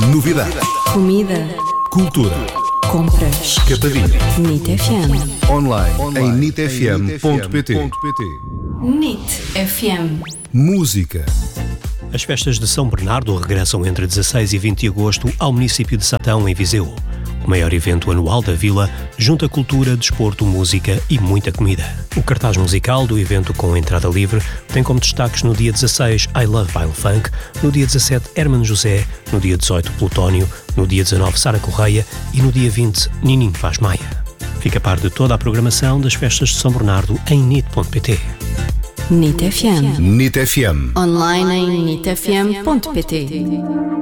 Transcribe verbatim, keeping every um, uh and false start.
Novidades. Comida. Cultura. Compras. Capadinha. Nit F M. Online, em nit f m ponto p t. Nit F M. Música. As festas de São Bernardo regressam entre dezasseis e vinte de agosto ao município de Satão, em Viseu. O maior evento anual da vila junta cultura, desporto, música e muita comida. O cartaz musical do evento, com entrada livre, tem como destaques no dia dezasseis I Love Baile Funk, no dia dezassete Hermano José, no dia dezoito Plutónio, no dia dezanove Sara Correia e no dia vinte Nininho Faz Maia. Fica a par de toda a programação das festas de São Bernardo em nit ponto p t. Nit F M. Nit F M. Online em nit f m ponto p t.